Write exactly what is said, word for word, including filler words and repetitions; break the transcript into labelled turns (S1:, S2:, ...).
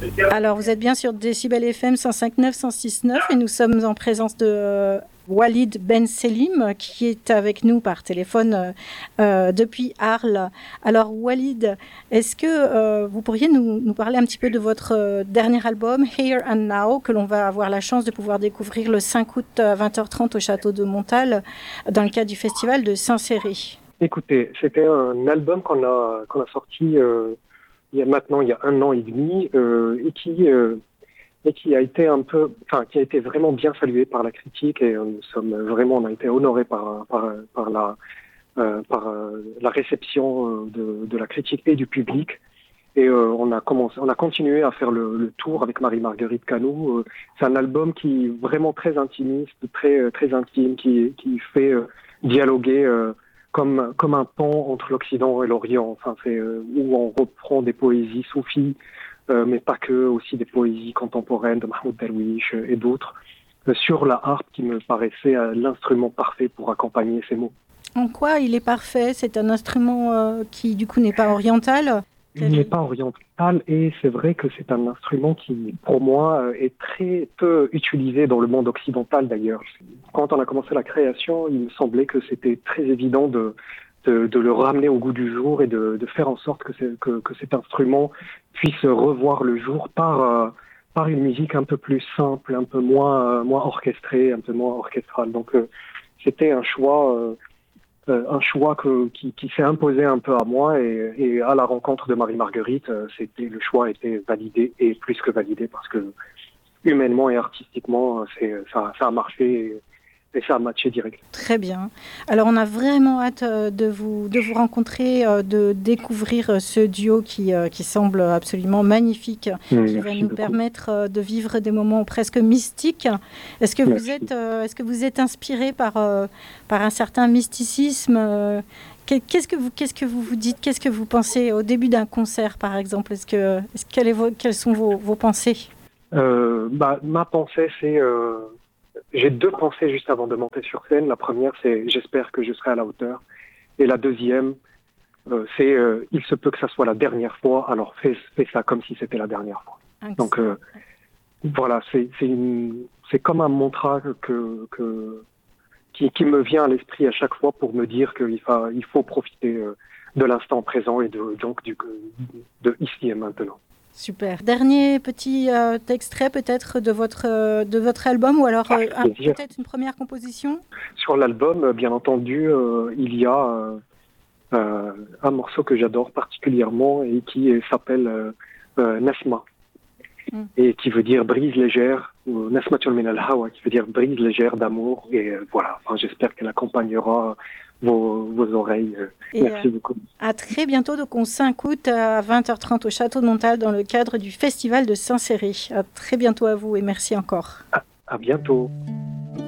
S1: Alors, vous êtes bien sur Décibel F M cent cinq neuf, cent six neuf et nous sommes en présence de euh, Walid Ben Selim qui est avec nous par téléphone euh, depuis Arles. Alors, Walid, est-ce que euh, vous pourriez nous, nous parler un petit peu de votre euh, dernier album, Here and Now, que l'on va avoir la chance de pouvoir découvrir le cinq août à vingt heures trente au Château de Montal dans le cadre du festival de Saint-Céré?
S2: Écoutez, c'était un album qu'on a, qu'on a sorti euh, il y a maintenant il y a un an et demi euh, et qui euh, et qui a été un peu, enfin qui a été vraiment bien salué par la critique et euh, nous sommes vraiment, on a été honorés par par par la euh, par euh, la réception euh, de, de la critique et du public. Et euh, on a commencé, on a continué à faire le, le tour avec Marie-Marguerite Canou. Euh, c'est un album qui est vraiment très intimiste, très très intime, qui qui fait euh, dialoguer euh, comme comme un pont entre l'Occident et l'Orient. Enfin, c'est euh, où on reprend des poésies soufis, euh, mais pas que, aussi des poésies contemporaines de Mahmoud Darwish euh, et d'autres, euh, sur la harpe qui me paraissait euh, l'instrument parfait pour accompagner ces mots.
S1: En quoi il est parfait? C'est un instrument euh, qui, du coup, n'est pas oriental?
S2: Il n'est pas oriental et c'est vrai que c'est un instrument qui, pour moi, est très peu utilisé dans le monde occidental d'ailleurs. Quand on a commencé la création, il me semblait que c'était très évident de, de, de le ramener au goût du jour et de, de faire en sorte que, c'est, que, que cet instrument puisse revoir le jour par, euh, par une musique un peu plus simple, un peu moins, euh, moins orchestrée, un peu moins orchestrale. Donc euh, c'était un choix... Euh, Euh, un choix que, qui, qui s'est imposé un peu à moi et, et à la rencontre de Marie-Marguerite, euh, c'était, le choix était validé et plus que validé parce que humainement et artistiquement, c'est, ça, ça a marché et, et ça a matché direct.
S1: Très bien. Alors on a vraiment hâte euh, de vous, de vous rencontrer, euh, de découvrir euh, ce duo qui, euh, qui semble absolument magnifique,
S2: Mmh,
S1: qui va nous
S2: beaucoup.
S1: permettre euh, de vivre des moments presque mystiques. Est-ce que vous
S2: Merci.
S1: êtes, euh, est-ce que vous êtes inspiré par, euh, par un certain mysticisme euh, Qu'est-ce que vous, qu'est-ce que vous vous dites? Qu'est-ce que vous pensez au début d'un concert, par exemple? Est-ce que, est-ce, quelle est vos, quelles sont vos, vos pensées?
S2: Euh, bah, ma pensée, c'est... Euh, j'ai deux pensées juste avant de monter sur scène. La première, c'est j'espère que je serai à la hauteur. Et la deuxième, euh, c'est euh, il se peut que ça soit la dernière fois, alors fais, fais ça comme si c'était la dernière fois.
S1: Excellent.
S2: Donc euh, voilà, c'est, c'est, une, c'est comme un mantra que, que, qui, qui me vient à l'esprit à chaque fois pour me dire qu'il faut, il faut profiter euh, de l'instant présent et de, donc du, de ici et maintenant.
S1: Super. Dernier petit euh, extrait peut-être de votre, euh, de votre album ou alors euh, un, peut-être une première composition?
S2: Sur l'album, bien entendu, euh, il y a euh, euh, un morceau que j'adore particulièrement et qui euh, s'appelle euh, euh, Nasma mm. et qui veut dire brise légère, ou Nasmatul min al-hawa, qui veut dire brise légère d'amour. Et euh, voilà, enfin, j'espère qu'elle accompagnera Vos, vos oreilles.
S1: Et
S2: Merci
S1: euh,
S2: beaucoup.
S1: À très bientôt, donc on cinq août à vingt heures trente au Château de Montal dans le cadre du Festival de Saint-Céré. À très bientôt à vous et merci encore.
S2: À, à bientôt.